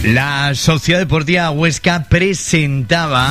La Sociedad Deportiva Huesca presentaba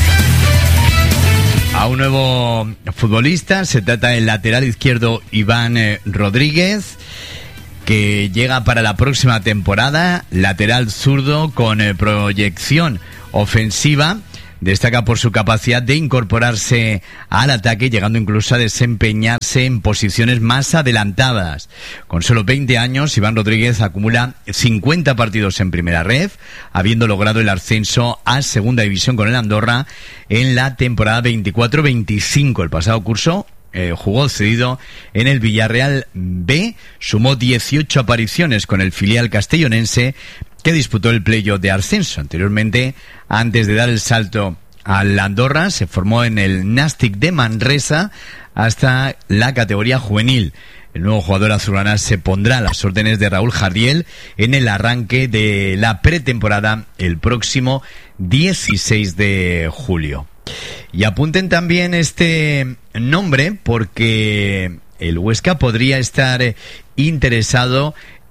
a un nuevo futbolista. Se trata del lateral izquierdo Iván Rodríguez, que llega para la próxima temporada. Lateral zurdo con proyección ofensiva. Destaca por su capacidad de incorporarse al ataque, llegando incluso a desempeñarse en posiciones más adelantadas. Con solo 20 años, Iván Rodríguez acumula 50 partidos en primera ref, habiendo logrado el ascenso a segunda división con el Andorra en la temporada 24-25. El pasado curso jugó cedido en el Villarreal B, sumó 18 apariciones con el filial castellonense, que disputó el playoff de ascenso. Anteriormente, antes de dar el salto al Andorra, se formó en el Nàstic de Manresa hasta la categoría juvenil. El nuevo jugador azulgrana se pondrá a las órdenes de Raúl Jardiel en el arranque de la pretemporada el próximo 16 de julio. Y apunten también este nombre, porque el Huesca podría estar interesado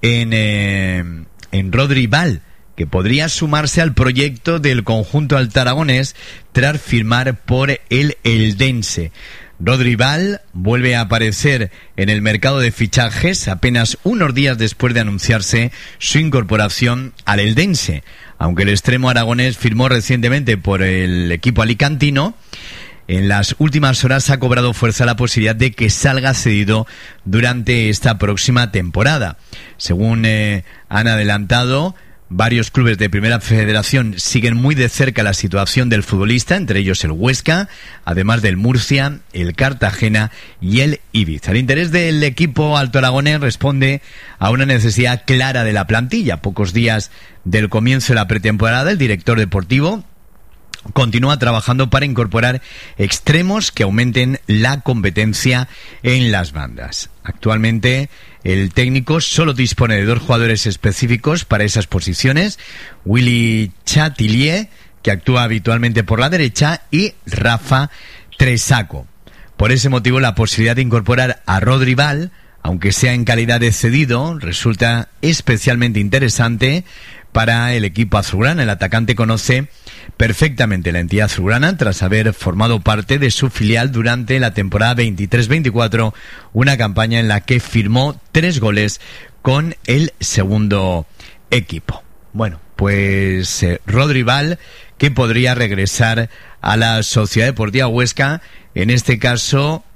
en Rodri Val, que podría sumarse al proyecto del conjunto altaragonés tras firmar por el Eldense. Rodri Val vuelve a aparecer en el mercado de fichajes apenas unos días después de anunciarse su incorporación al Eldense. Aunque el extremo aragonés firmó recientemente por el equipo alicantino, en las últimas horas ha cobrado fuerza la posibilidad de que salga cedido durante esta próxima temporada. Según han adelantado, varios clubes de Primera Federación siguen muy de cerca la situación del futbolista, entre ellos el Huesca, además del Murcia, el Cartagena y el Ibiza. El interés del equipo alto aragonés responde a una necesidad clara de la plantilla. Pocos días del comienzo de la pretemporada, el director deportivo continúa trabajando para incorporar extremos que aumenten la competencia en las bandas. Actualmente el técnico solo dispone de 2 jugadores específicos para esas posiciones: Willy Chatilier, que actúa habitualmente por la derecha, y Rafa Tresaco. Por ese motivo, la posibilidad de incorporar a Rodri Val, aunque sea en calidad de cedido, resulta especialmente interesante para el equipo azulgrana. El atacante conoce perfectamente la entidad azulgrana tras haber formado parte de su filial durante la temporada 23-24, una campaña en la que firmó 3 goles con el segundo equipo. Bueno, pues Rodri Val, que podría regresar a la Sociedad Deportiva Huesca, en este caso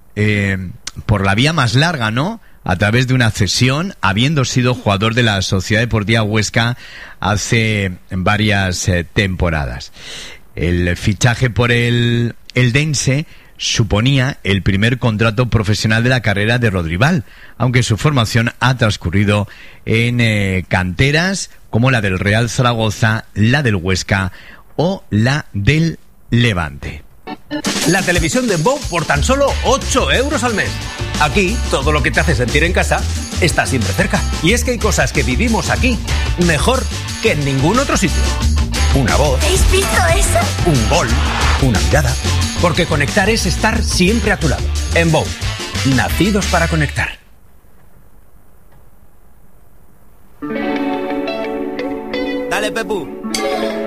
por la vía más larga, ¿no?, a través de una cesión, habiendo sido jugador de la Sociedad Deportiva Huesca hace varias temporadas. El fichaje por el Eldense suponía el primer contrato profesional de la carrera de Rodri Val, aunque su formación ha transcurrido en canteras como la del Real Zaragoza, la del Huesca o la del Levante. La televisión de Bow por tan solo 8 euros al mes. Aquí, todo lo que te hace sentir en casa está siempre cerca. Y es que hay cosas que vivimos aquí mejor que en ningún otro sitio. Una voz. ¿Habéis visto eso? Un gol. Una mirada. Porque conectar es estar siempre a tu lado. En Bow, nacidos para conectar. Dale, Pepu.